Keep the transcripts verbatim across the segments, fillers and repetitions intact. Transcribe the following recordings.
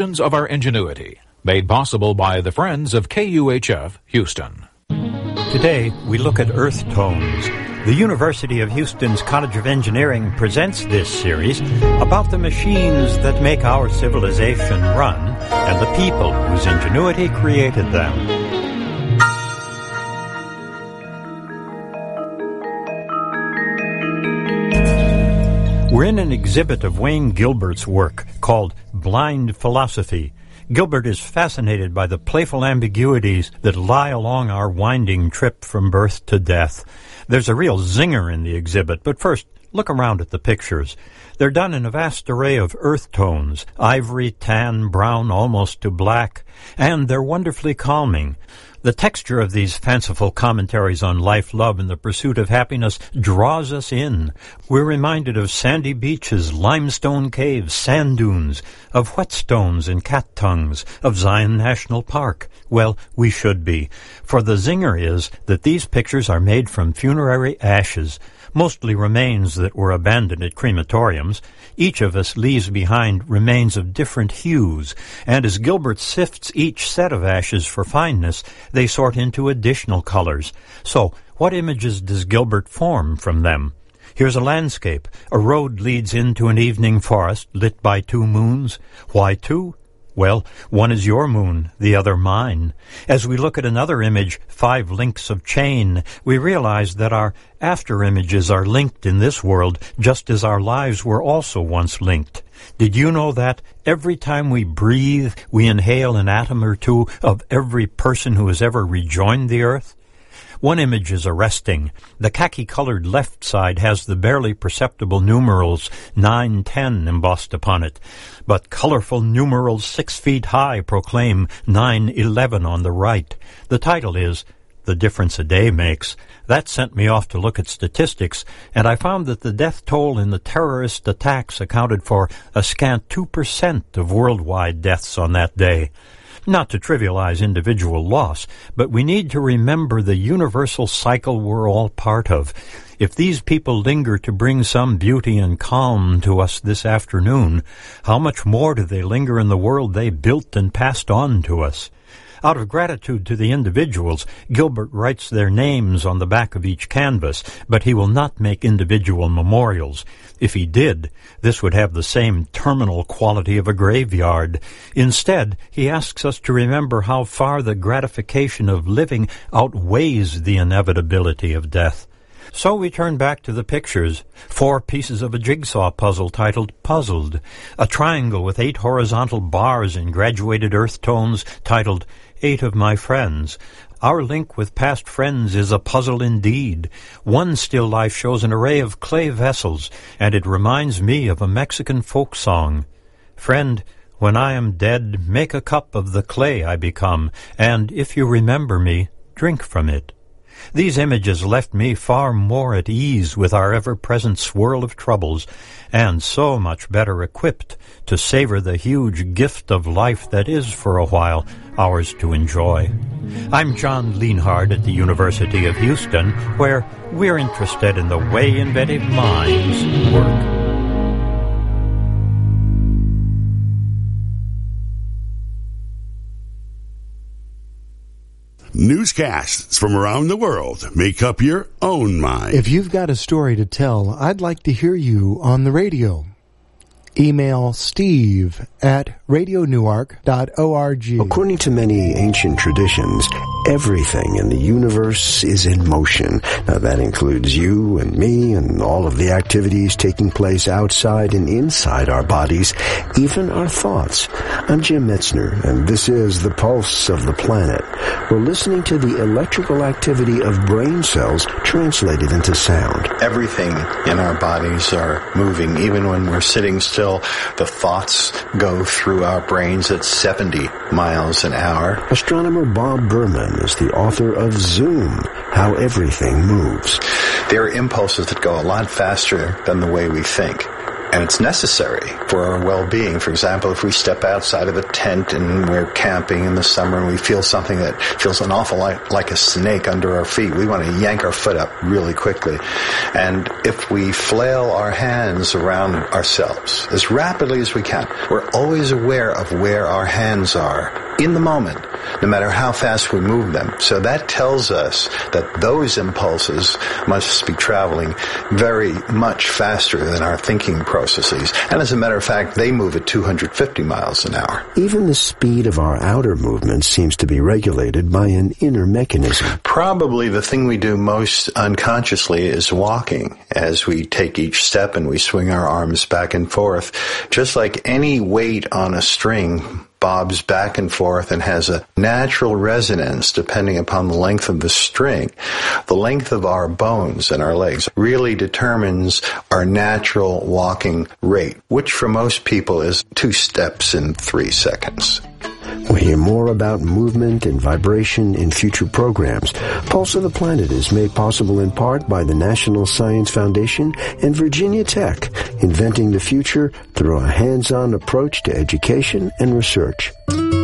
Of our ingenuity, made possible by the friends of K U H F Houston. Today, we look at earth tones. The University of Houston's College of Engineering presents this series about the machines that make our civilization run and the people whose ingenuity created them. We're in an exhibit of Wayne Gilbert's work called Blind Philosophy. Gilbert is fascinated by the playful ambiguities that lie along our winding trip from birth to death. There's a real zinger in the exhibit, but first, look around at the pictures. They're done in a vast array of earth tones, ivory, tan, brown, almost to black, and they're wonderfully calming. The texture of these fanciful commentaries on life, love, and the pursuit of happiness draws us in. We're reminded of sandy beaches, limestone caves, sand dunes, of whetstones and cat tongues, of Zion National Park. Well, we should be, for the zinger is that these pictures are made from funerary ashes, mostly remains that were abandoned at crematoriums. Each of us leaves behind remains of different hues, and as Gilbert sifts each set of ashes for fineness, they sort into additional colors. So, what images does Gilbert form from them? Here's a landscape. A road leads into an evening forest lit by two moons. Why two? Well, one is your moon, the other mine. As we look at another image, five links of chain, we realize that our after-images are linked in this world, just as our lives were also once linked. Did you know that every time we breathe, we inhale an atom or two of every person who has ever rejoined the earth? One image is arresting. The khaki-colored left side has the barely perceptible numerals nine ten embossed upon it, but colorful numerals six feet high proclaim nine eleven on the right. The title is The Difference a Day Makes. That sent me off to look at statistics, and I found that the death toll in the terrorist attacks accounted for a scant two percent of worldwide deaths on that day. Not to trivialize individual loss, but we need to remember the universal cycle we're all part of. If these people linger to bring some beauty and calm to us this afternoon, how much more do they linger in the world they built and passed on to us? Out of gratitude to the individuals, Gilbert writes their names on the back of each canvas, but he will not make individual memorials. If he did, this would have the same terminal quality of a graveyard. Instead, he asks us to remember how far the gratification of living outweighs the inevitability of death. So we turn back to the pictures. Four pieces of a jigsaw puzzle titled Puzzled. A triangle with eight horizontal bars in graduated earth tones titled Eight of My Friends. Our link with past friends is a puzzle indeed. One still life shows an array of clay vessels, and it reminds me of a Mexican folk song. Friend, when I am dead, make a cup of the clay I become, and if you remember me, drink from it. These images left me far more at ease with our ever-present swirl of troubles, and so much better equipped to savor the huge gift of life that is, for a while, ours to enjoy. I'm John Lienhard at the University of Houston, where we're interested in the way inventive minds work. Newscasts from around the world make up your own mind. If you've got a story to tell, I'd like to hear you on the radio. Email Steve at radio newark dot org. According to many ancient traditions, everything in the universe is in motion. Now, that includes you and me and all of the activities taking place outside and inside our bodies, even our thoughts. I'm Jim Metzner, and this is The Pulse of the Planet. We're listening to the electrical activity of brain cells translated into sound. Everything in our bodies are moving. Even when we're sitting still, the thoughts go through our brains at seventy miles an hour. Astronomer Bob Berman is the author of Zoom, How Everything Moves. There are impulses that go a lot faster than the way we think. And it's necessary for our well-being. For example, if we step outside of a tent and we're camping in the summer and we feel something that feels an awful lot like a snake under our feet, we want to yank our foot up really quickly. And if we flail our hands around ourselves as rapidly as we can, we're always aware of where our hands are in the moment, no matter how fast we move them. So that tells us that those impulses must be traveling very much faster than our thinking processes. And as a matter of fact, they move at two hundred fifty miles an hour. Even the speed of our outer movement seems to be regulated by an inner mechanism. Probably the thing we do most unconsciously is walking. As we take each step and we swing our arms back and forth, just like any weight on a string bobs back and forth and has a natural resonance depending upon the length of the string. The length of our bones and our legs really determines our natural walking rate, which for most people is two steps in three seconds. We'll hear more about movement and vibration in future programs. Pulse of the Planet is made possible in part by the National Science Foundation and Virginia Tech, inventing the future through a hands-on approach to education and research.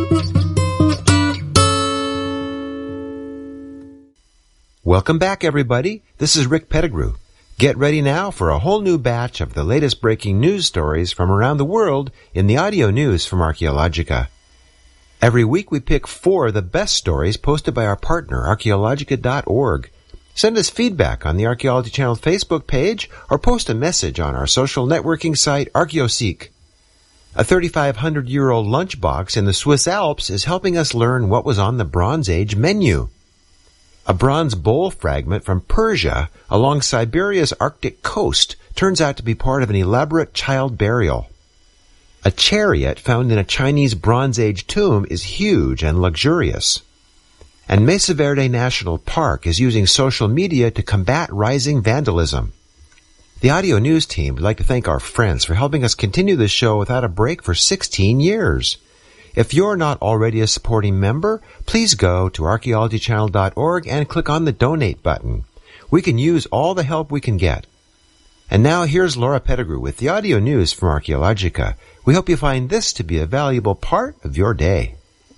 Welcome back, everybody. This is Rick Pettigrew. Get ready now for a whole new batch of the latest breaking news stories from around the world in the audio news from Archaeologica. Every week we pick four of the best stories posted by our partner, archaeologica dot org. Send us feedback on the Archaeology Channel Facebook page or post a message on our social networking site, ArchaeoSeek. A thirty-five hundred year old lunchbox in the Swiss Alps is helping us learn what was on the Bronze Age menu. A bronze bowl fragment from Persia along Siberia's Arctic coast turns out to be part of an elaborate child burial. A chariot found in a Chinese Bronze Age tomb is huge and luxurious. And Mesa Verde National Park is using social media to combat rising vandalism. The audio news team would like to thank our friends for helping us continue this show without a break for sixteen years. If you're not already a supporting member, please go to archaeology channel dot org and click on the donate button. We can use all the help we can get. And now here's Laura Pettigrew with the audio news from Archaeologica. We hope you find this to be a valuable part of your day.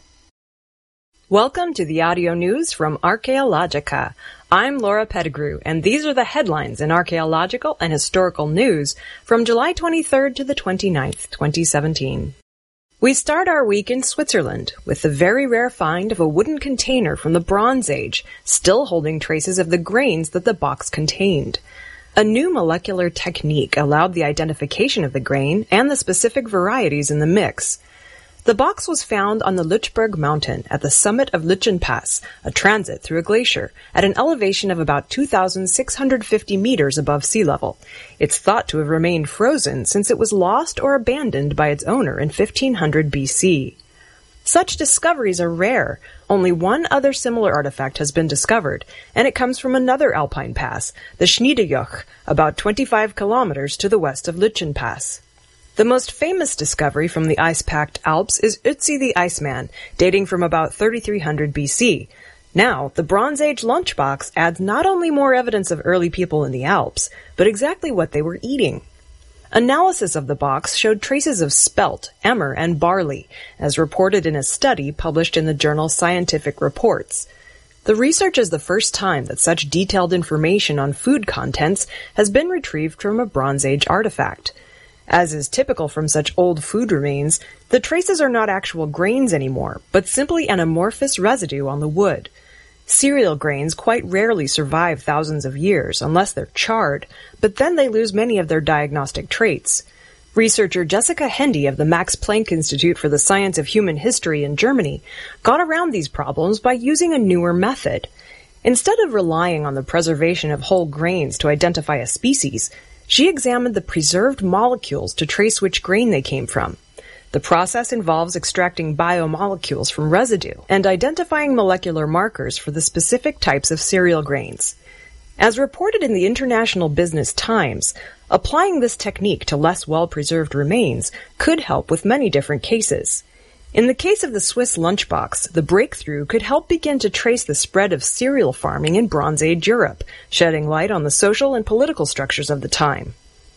Welcome to the audio news from Archaeologica. I'm Laura Pettigrew, and these are the headlines in archaeological and historical news from July twenty-third to the twenty-ninth, twenty seventeen. We start our week in Switzerland with the very rare find of a wooden container from the Bronze Age, still holding traces of the grains that the box contained. A new molecular technique allowed the identification of the grain and the specific varieties in the mix. The box was found on the Lütschberg mountain at the summit of Lütschenpass, a transit through a glacier, at an elevation of about two thousand six hundred fifty meters above sea level. It's thought to have remained frozen since it was lost or abandoned by its owner in fifteen hundred B C. Such discoveries are rare. Only one other similar artifact has been discovered, and it comes from another alpine pass, the Schniedejoch, about twenty-five kilometers to the west of Lütschenpass. The most famous discovery from the ice-packed Alps is Ötzi the Iceman, dating from about thirty-three hundred B C. Now, the Bronze Age lunchbox adds not only more evidence of early people in the Alps, but exactly what they were eating. Analysis of the box showed traces of spelt, emmer, and barley, as reported in a study published in the journal Scientific Reports. The research is the first time that such detailed information on food contents has been retrieved from a Bronze Age artifact. As is typical from such old food remains, the traces are not actual grains anymore, but simply an amorphous residue on the wood. Cereal grains quite rarely survive thousands of years unless they're charred, but then they lose many of their diagnostic traits. Researcher Jessica Hendy of the Max Planck Institute for the Science of Human History in Germany got around these problems by using a newer method. Instead of relying on the preservation of whole grains to identify a species, she examined the preserved molecules to trace which grain they came from. The process involves extracting biomolecules from residue and identifying molecular markers for the specific types of cereal grains. As reported in the International Business Times, applying this technique to less well-preserved remains could help with many different cases. In the case of the Swiss lunchbox, the breakthrough could help begin to trace the spread of cereal farming in Bronze Age Europe, shedding light on the social and political structures of the time.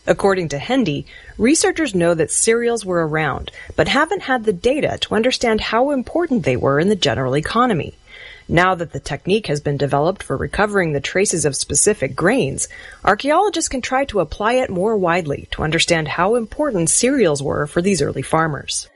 According to Hendy, researchers know that cereals were around, but haven't had the data to understand how important they were in the general economy. Now that the technique has been developed for recovering the traces of specific grains, archaeologists can try to apply it more widely to understand how important cereals were for these early farmers.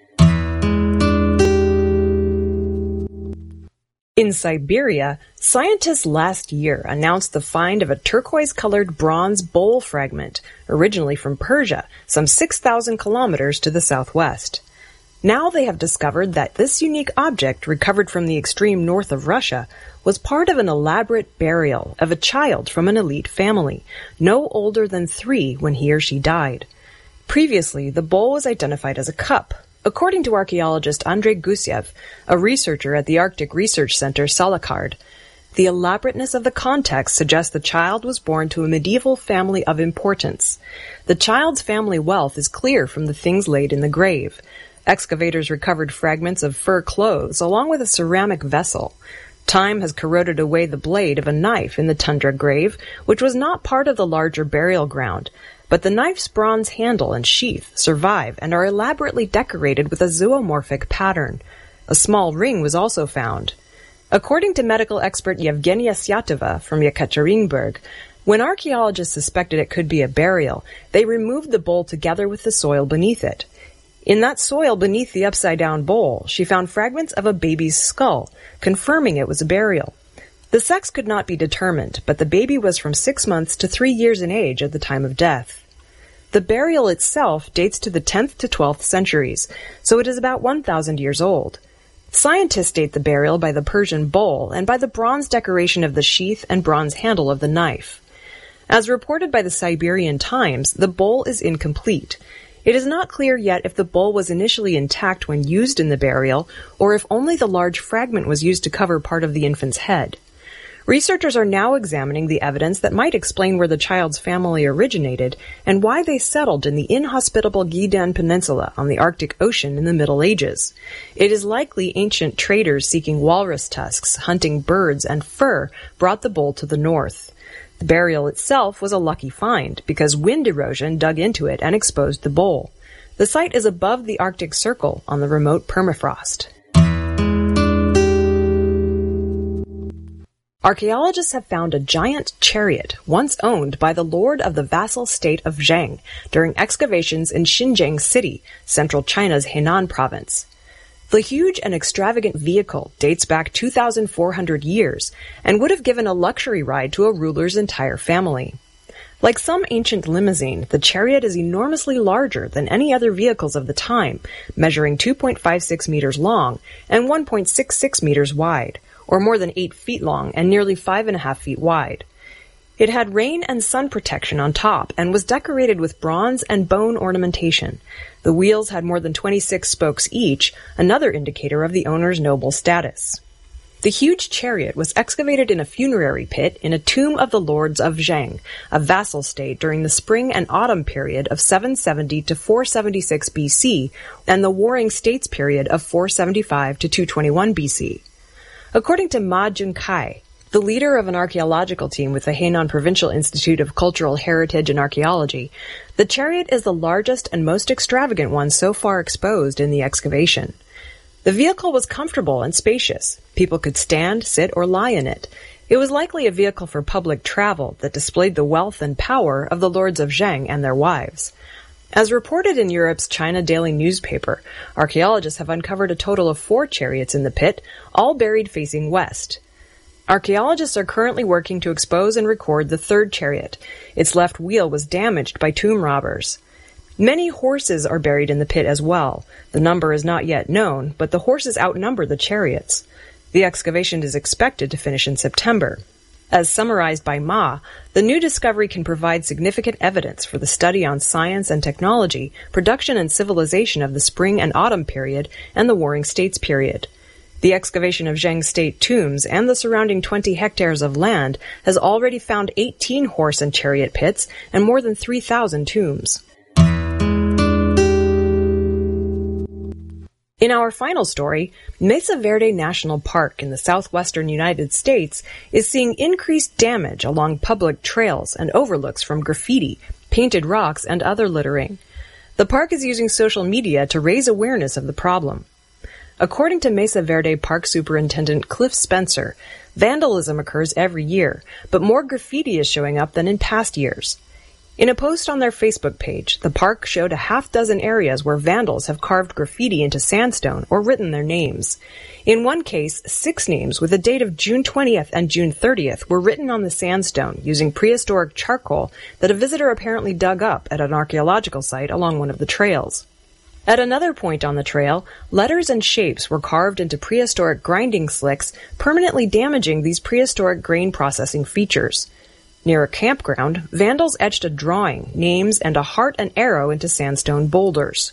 In Siberia, scientists last year announced the find of a turquoise-colored bronze bowl fragment, originally from Persia, some six thousand kilometers to the southwest. Now they have discovered that this unique object, recovered from the extreme north of Russia, was part of an elaborate burial of a child from an elite family, no older than three when he or she died. Previously, the bowl was identified as a cup. According to archaeologist Andrei Gusiev, a researcher at the Arctic Research Center Salakard, the elaborateness of the context suggests the child was born to a medieval family of importance. The child's family wealth is clear from the things laid in the grave. Excavators recovered fragments of fur clothes along with a ceramic vessel. Time has corroded away the blade of a knife in the tundra grave, which was not part of the larger burial ground. But the knife's bronze handle and sheath survive and are elaborately decorated with a zoomorphic pattern. A small ring was also found. According to medical expert Yevgenia Syatova from Yekaterinburg, when archaeologists suspected it could be a burial, they removed the bowl together with the soil beneath it. In that soil beneath the upside-down bowl, she found fragments of a baby's skull, confirming it was a burial. The sex could not be determined, but the baby was from six months to three years in age at the time of death. The burial itself dates to the tenth to twelfth centuries, so it is about one thousand years old. Scientists date the burial by the Persian bowl and by the bronze decoration of the sheath and bronze handle of the knife. As reported by the Siberian Times, the bowl is incomplete. It is not clear yet if the bowl was initially intact when used in the burial, or if only the large fragment was used to cover part of the infant's head. Researchers are now examining the evidence that might explain where the child's family originated and why they settled in the inhospitable Gidan Peninsula on the Arctic Ocean in the Middle Ages. It is likely ancient traders seeking walrus tusks, hunting birds, and fur brought the bowl to the north. The burial itself was a lucky find because wind erosion dug into it and exposed the bowl. The site is above the Arctic Circle on the remote permafrost. Archaeologists have found a giant chariot once owned by the lord of the vassal state of Zheng during excavations in Xinjiang City, central China's Henan province. The huge and extravagant vehicle dates back two thousand four hundred years and would have given a luxury ride to a ruler's entire family. Like some ancient limousine, the chariot is enormously larger than any other vehicles of the time, measuring two point five six meters long and one point six six meters wide, or more than eight feet long and nearly five and a half feet wide. It had rain and sun protection on top and was decorated with bronze and bone ornamentation. The wheels had more than twenty-six spokes each, another indicator of the owner's noble status. The huge chariot was excavated in a funerary pit in a tomb of the lords of Zheng, a vassal state during the spring and autumn period of seven seventy to four seventy-six B C and the Warring States period of four seventy-five to two twenty-one B C. According to Ma Junkai, the leader of an archaeological team with the Henan Provincial Institute of Cultural Heritage and Archaeology, the chariot is the largest and most extravagant one so far exposed in the excavation. The vehicle was comfortable and spacious. People could stand, sit, or lie in it. It was likely a vehicle for public travel that displayed the wealth and power of the lords of Zheng and their wives. As reported in Europe's China Daily newspaper, archaeologists have uncovered a total of four chariots in the pit, all buried facing west. Archaeologists are currently working to expose and record the third chariot. Its left wheel was damaged by tomb robbers. Many horses are buried in the pit as well. The number is not yet known, but the horses outnumber the chariots. The excavation is expected to finish in September. As summarized by Ma, the new discovery can provide significant evidence for the study on science and technology, production and civilization of the spring and autumn period, and the Warring States period. The excavation of Zheng state tombs and the surrounding twenty hectares of land has already found eighteen horse and chariot pits and more than three thousand tombs. In our final story, Mesa Verde National Park in the southwestern United States is seeing increased damage along public trails and overlooks from graffiti, painted rocks, and other littering. The park is using social media to raise awareness of the problem. According to Mesa Verde Park Superintendent Cliff Spencer, vandalism occurs every year, but more graffiti is showing up than in past years. In a post on their Facebook page, the park showed a half dozen areas where vandals have carved graffiti into sandstone or written their names. In one case, six names with a date of June twentieth and June thirtieth were written on the sandstone using prehistoric charcoal that a visitor apparently dug up at an archaeological site along one of the trails. At another point on the trail, letters and shapes were carved into prehistoric grinding slicks, permanently damaging these prehistoric grain processing features. Near a campground, vandals etched a drawing, names, and a heart and arrow into sandstone boulders.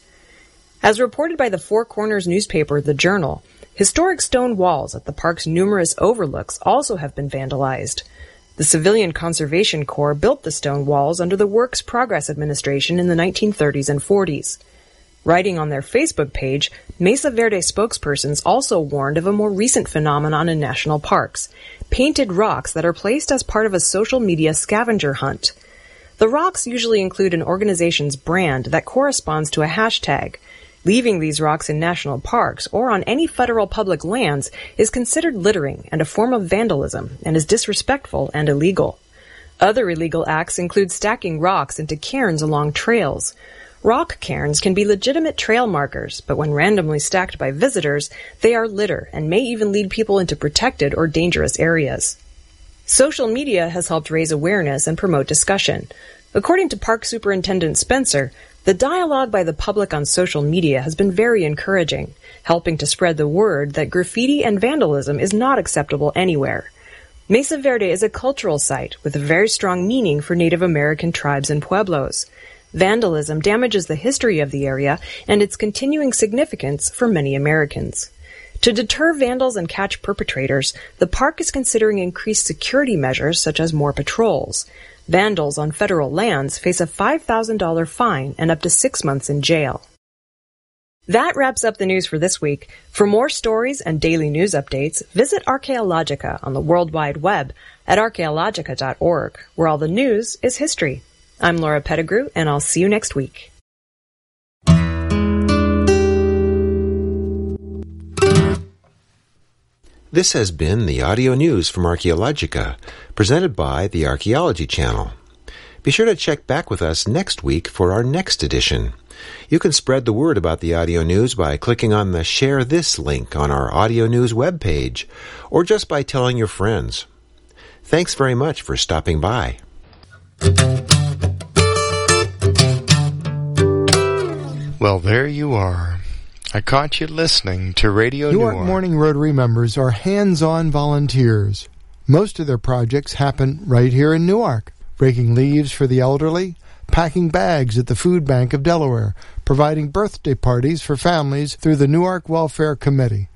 As reported by the Four Corners newspaper, The Journal, historic stone walls at the park's numerous overlooks also have been vandalized. The Civilian Conservation Corps built the stone walls under the Works Progress Administration in the nineteen thirties and forties. Writing on their Facebook page, Mesa Verde spokespersons also warned of a more recent phenomenon in national parks, painted rocks that are placed as part of a social media scavenger hunt. The rocks usually include an organization's brand that corresponds to a hashtag. Leaving these rocks in national parks or on any federal public lands is considered littering and a form of vandalism and is disrespectful and illegal. Other illegal acts include stacking rocks into cairns along trails. Rock cairns can be legitimate trail markers, but when randomly stacked by visitors, they are litter and may even lead people into protected or dangerous areas. Social media has helped raise awareness and promote discussion. According to Park Superintendent Spencer, the dialogue by the public on social media has been very encouraging, helping to spread the word that graffiti and vandalism is not acceptable anywhere. Mesa Verde is a cultural site with a very strong meaning for Native American tribes and pueblos. Vandalism damages the history of the area and its continuing significance for many Americans. To deter vandals and catch perpetrators, the park is considering increased security measures such as more patrols. Vandals on federal lands face a five thousand dollars fine and up to six months in jail. That wraps up the news for this week. For more stories and daily news updates, visit Archaeologica on the World Wide Web at archaeologica dot org, where all the news is history. I'm Laura Pettigrew, and I'll see you next week. This has been the audio news from Archaeologica, presented by the Archaeology Channel. Be sure to check back with us next week for our next edition. You can spread the word about the audio news by clicking on the Share This link on our audio news webpage, or just by telling your friends. Thanks very much for stopping by. Well, there you are. I caught you listening to Radio Newark. Newark Morning Rotary members are hands-on volunteers. Most of their projects happen right here in Newark. Breaking leaves for the elderly, packing bags at the Food Bank of Delaware, providing birthday parties for families through the Newark Welfare Committee.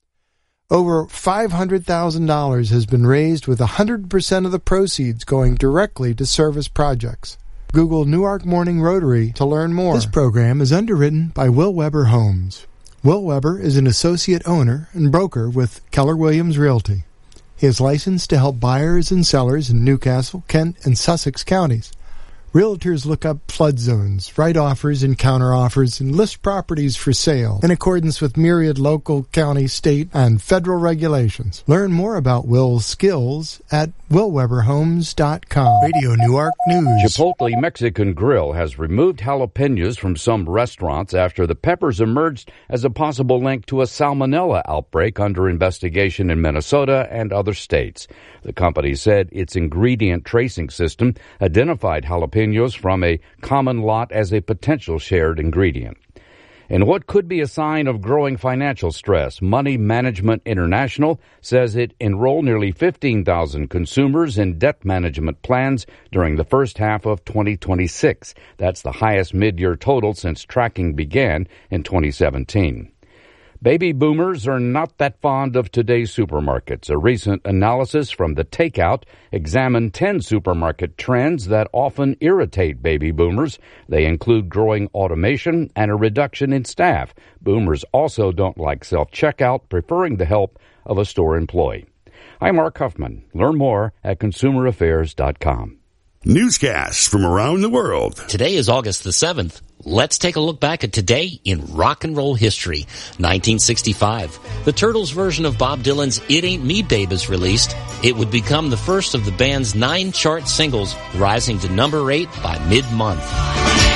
Over five hundred thousand dollars has been raised with one hundred percent of the proceeds going directly to service projects. Google Newark Morning Rotary to learn more. This program is underwritten by Will Weber Homes. Will Weber is an associate owner and broker with Keller Williams Realty. He is licensed to help buyers and sellers in Newcastle, Kent, and Sussex counties. Realtors look up flood zones, write offers and counteroffers, and list properties for sale in accordance with myriad local, county, state, and federal regulations. Learn more about Will's skills at will weber homes dot com. Radio Newark News. Chipotle Mexican Grill has removed jalapenos from some restaurants after the peppers emerged as a possible link to a salmonella outbreak under investigation in Minnesota and other states. The company said its ingredient tracing system identified jalapenos from a common lot as a potential shared ingredient. In what could be a sign of growing financial stress, Money Management International says it enrolled nearly fifteen thousand consumers in debt management plans during the first half of twenty twenty-six. That's the highest mid-year total since tracking began in twenty seventeen. Baby boomers are not that fond of today's supermarkets. A recent analysis from The Takeout examined ten supermarket trends that often irritate baby boomers. They include growing automation and a reduction in staff. Boomers also don't like self-checkout, preferring the help of a store employee. I'm Mark Huffman. Learn more at consumer affairs dot com. Newscasts from around the world. Today is August the seventh. Let's take a look back at today in rock and roll history. nineteen sixty-five. The Turtles version of Bob Dylan's It Ain't Me Babe is released. It would become the first of the band's nine chart singles, rising to number eight by mid-month.